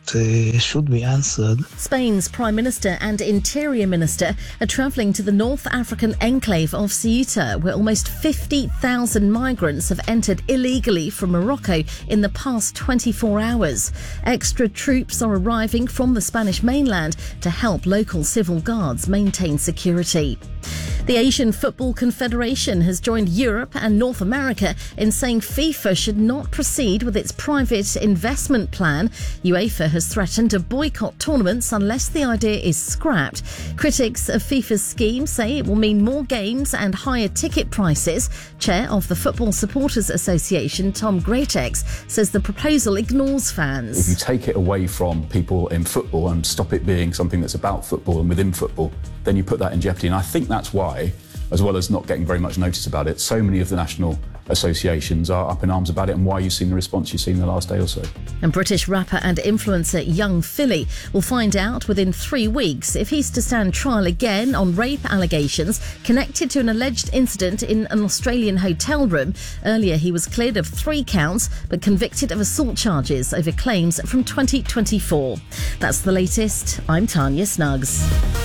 should be answered. Spain's Prime Minister and Interior Minister are travelling to the North African enclave of Ceuta, where almost 50,000 migrants have entered illegally from Morocco in the past 24 hours. Extra troops are arriving from the Spanish mainland to help local civil guards maintain security. The Asian Football Confederation has joined Europe and North America in saying FIFA should not proceed with its private investment plan. UEFA has threatened to boycott tournaments unless the idea is scrapped. Critics of FIFA's scheme say it will mean more games and higher ticket prices. Chair of the Football Supporters Association, Tom Greatex, says the proposal ignores fans. If you take it away from people in football and stop it being something that's about football and within football, then you put that in jeopardy. And I think that's why, as well as not getting very much notice about it, so many of the national associations are up in arms about it, and why you've seen the response you've seen the last day or so. And British rapper and influencer Young Philly will find out within 3 weeks if he's to stand trial again on rape allegations connected to an alleged incident in an Australian hotel room. Earlier, he was cleared of 3 counts but convicted of assault charges over claims from 2024. That's the latest. I'm Tanya Snuggs.